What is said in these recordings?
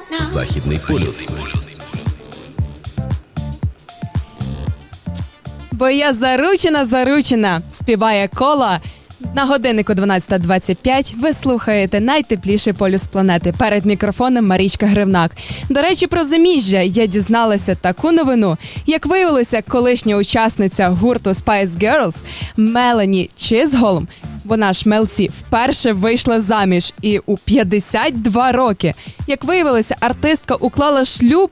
Західний полюс. Бо я заручена, співає Кола. На годиннику 12:25 ви слухаєте найтепліший полюс планети. Перед мікрофоном Марічка Гривнак. До речі, про Заміжжя я дізналася таку новину. Як виявилося, колишня учасниця гурту Spice Girls Мелані Чізголм, вона ж Мел Сі, вперше вийшла заміж і у 52 роки. Як виявилося, артистка уклала шлюб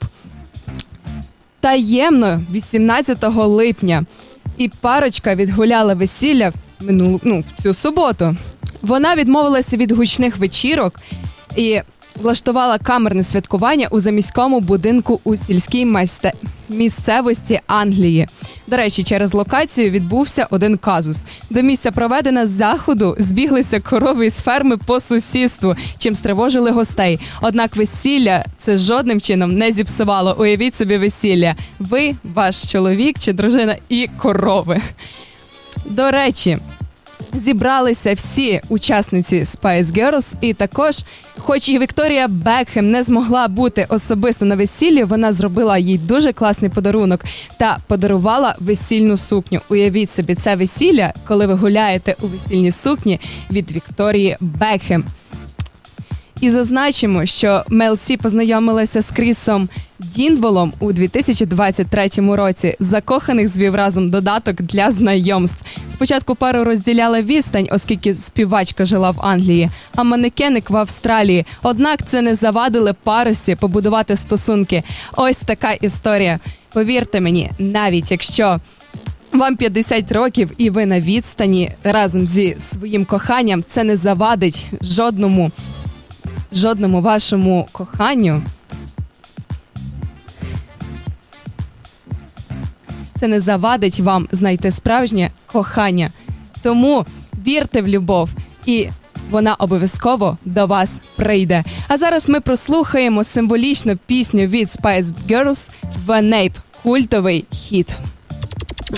таємно 18 липня. І парочка відгуляла весілля в цю суботу. Вона відмовилася від гучних вечірок і влаштувала камерне святкування у заміському будинку у сільській місцевості Англії. До речі, через локацію відбувся один казус. До місця проведення заходу збіглися корови із ферми по сусідству, чим стривожили гостей. Однак весілля це жодним чином не зіпсувало. Уявіть собі весілля. Ви, ваш чоловік чи дружина і корови. До речі, зібралися всі учасниці Spice Girls, і також, хоч і Вікторія Бекхем не змогла бути особисто на весіллі, вона зробила їй дуже класний подарунок та подарувала весільну сукню. Уявіть собі, це весілля, коли ви гуляєте у весільній сукні від Вікторії Бекхем. І зазначимо, що Мел Сі познайомилася з Крісом Діндволом у 2023 році. Закоханих звів разом додаток для знайомств. Спочатку пару розділяла відстань, оскільки співачка жила в Англії, а манекеник в Австралії. Однак це не завадило парусі побудувати стосунки. Ось така історія. Повірте мені, навіть якщо вам 50 років і ви на відстані разом зі своїм коханням, це не завадить жодному вашому коханню. Це не завадить вам знайти справжнє кохання. Тому вірте в любов, і вона обов'язково до вас прийде. А зараз ми прослухаємо символічну пісню від Spice Girls «The Nape» – культовий хіт.